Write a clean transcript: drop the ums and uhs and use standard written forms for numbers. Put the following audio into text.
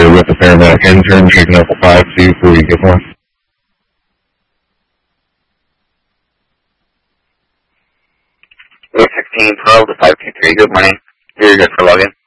with the paramedic intern, checking out the 5-2 for you, get one. 1612 to 523, good morning. You're good for login.